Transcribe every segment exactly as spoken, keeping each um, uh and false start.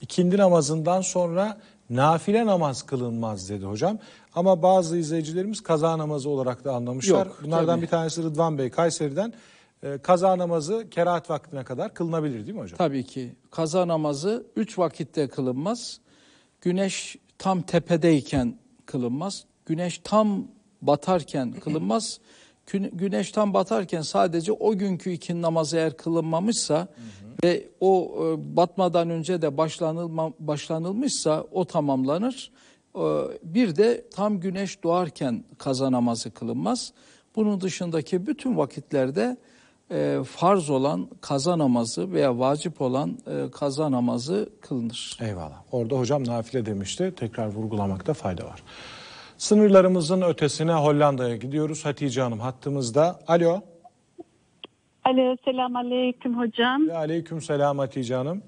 ikindi namazından sonra nafile namaz kılınmaz dedi hocam. Ama bazı izleyicilerimiz kaza namazı olarak da anlamışlar. Yok, Bunlardan tabii. bir tanesi Rıdvan Bey Kayseri'den. E, kaza namazı kerahat vaktine kadar kılınabilir değil mi hocam? Tabii ki. Kaza namazı üç vakitte kılınmaz. Güneş tam tepedeyken kılınmaz. Güneş tam batarken kılınmaz. Güneş tam batarken sadece o günkü ikindi namazı eğer kılınmamışsa hı hı. ve o e, batmadan önce de başlanılma, başlanılmışsa o tamamlanır. E, bir de tam güneş doğarken kaza namazı kılınmaz. Bunun dışındaki bütün vakitlerde e, farz olan kaza namazı veya vacip olan e, kaza namazı kılınır. Eyvallah. Orada hocam nafile demişti. Tekrar vurgulamakta fayda var. Sınırlarımızın ötesine Hollanda'ya gidiyoruz. Hatice Hanım hattımızda. Alo. Alo, selam aleyküm hocam. Ve aleyküm selam Hatice Hanım.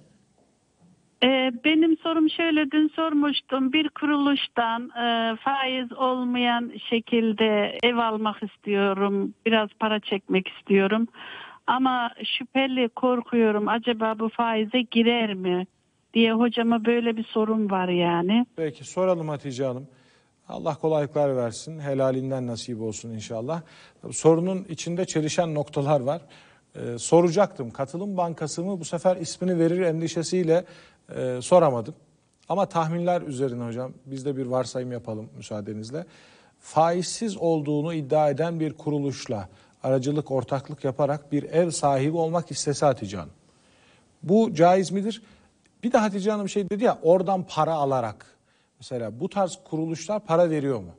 Ee, benim sorum şöyle, dün sormuştum. Bir kuruluştan e, faiz olmayan şekilde ev almak istiyorum. Biraz para çekmek istiyorum. Ama şüpheli, korkuyorum. Acaba bu faize girer mi diye hocama böyle bir sorum var yani. Peki soralım Hatice Hanım. Allah kolaylıklar versin. Helalinden nasip olsun inşallah. Sorunun içinde çelişen noktalar var. Ee, soracaktım. Katılım Bankası mı? Bu sefer ismini verir endişesiyle e, soramadım. Ama tahminler üzerine hocam biz de bir varsayım yapalım müsaadenizle. Faizsiz olduğunu iddia eden bir kuruluşla aracılık, ortaklık yaparak bir ev sahibi olmak istese Hatice Hanım. Bu caiz midir? Bir de Hatice Hanım şey dedi ya, oradan para alarak. Mesela bu tarz kuruluşlar para veriyor mu?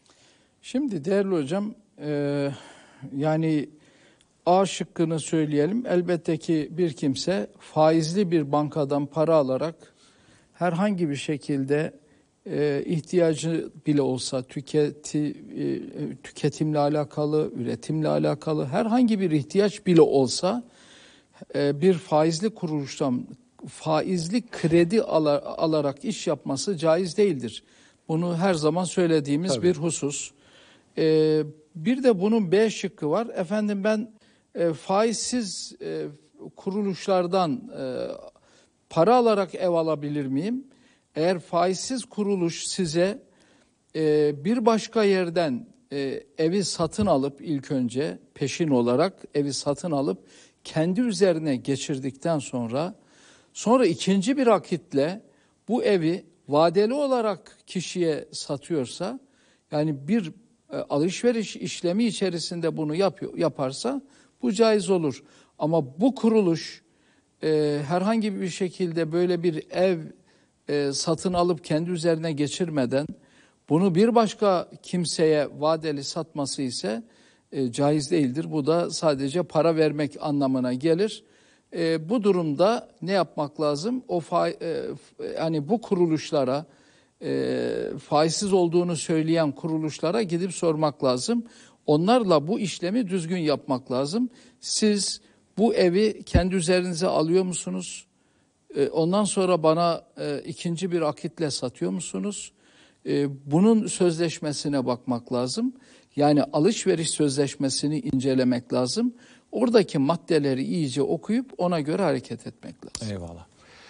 Şimdi değerli hocam e, yani A şıkkını söyleyelim. Elbette ki bir kimse faizli bir bankadan para alarak herhangi bir şekilde e, ihtiyacı bile olsa tüketi, e, tüketimle alakalı, üretimle alakalı herhangi bir ihtiyaç bile olsa e, bir faizli kuruluştan faizli kredi alar, alarak iş yapması caiz değildir. Bunu her zaman söylediğimiz Tabii. bir husus. Ee, bir de bunun B şıkkı var. Efendim ben e, faizsiz e, kuruluşlardan e, para alarak ev alabilir miyim? Eğer faizsiz kuruluş size e, bir başka yerden e, evi satın alıp ilk önce peşin olarak evi satın alıp kendi üzerine geçirdikten sonra Sonra ikinci bir akitle bu evi vadeli olarak kişiye satıyorsa, yani bir e, alışveriş işlemi içerisinde bunu yapıyor, yaparsa bu caiz olur. Ama bu kuruluş e, herhangi bir şekilde böyle bir ev e, satın alıp kendi üzerine geçirmeden bunu bir başka kimseye vadeli satması ise e, caiz değildir. Bu da sadece para vermek anlamına gelir. E, bu durumda ne yapmak lazım? O fa, e, yani bu kuruluşlara e, faizsiz olduğunu söyleyen kuruluşlara gidip sormak lazım. Onlarla bu işlemi düzgün yapmak lazım. Siz bu evi kendi üzerinize alıyor musunuz? E, ondan sonra bana e, ikinci bir akitle satıyor musunuz? E, bunun sözleşmesine bakmak lazım. Yani alışveriş sözleşmesini incelemek lazım. Oradaki maddeleri iyice okuyup ona göre hareket etmek lazım. Eyvallah.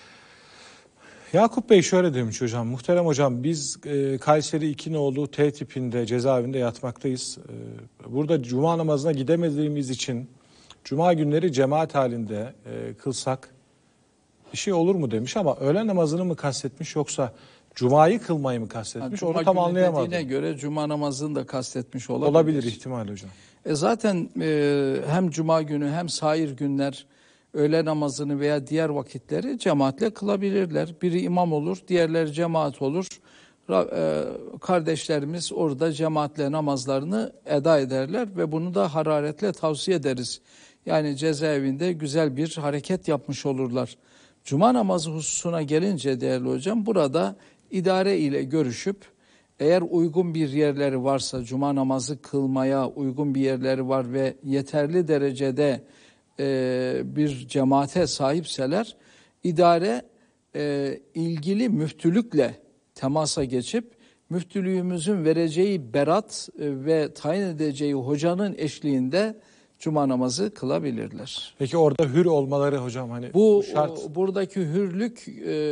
Yakup Bey şöyle demiş hocam. Muhterem hocam biz e, Kayseri İkinoğlu T tipinde cezaevinde yatmaktayız. E, burada cuma namazına gidemediğimiz için cuma günleri cemaat halinde e, kılsak bir şey olur mu demiş ama öğlen namazını mı kastetmiş yoksa cumayı kılmayı mı kastetmiş? Yani onu tam anlayamadım. Dediğine göre cuma namazını da kastetmiş olabilir. Olabilir ihtimal hocam. E zaten e, hem cuma günü hem sair günler öğle namazını veya diğer vakitleri cemaatle kılabilirler. Biri imam olur, diğerleri cemaat olur. E, kardeşlerimiz orada cemaatle namazlarını eda ederler ve bunu da hararetle tavsiye ederiz. Yani cezaevinde güzel bir hareket yapmış olurlar. Cuma namazı hususuna gelince değerli hocam, burada idare ile görüşüp eğer uygun bir yerleri varsa, cuma namazı kılmaya uygun bir yerleri var ve yeterli derecede e, bir cemaate sahipseler, idare e, ilgili müftülükle temasa geçip müftülüğümüzün vereceği berat e, ve tayin edeceği hocanın eşliğinde cuma namazı kılabilirler. Peki orada hür olmaları hocam hani bu şart. Buradaki hürlük e,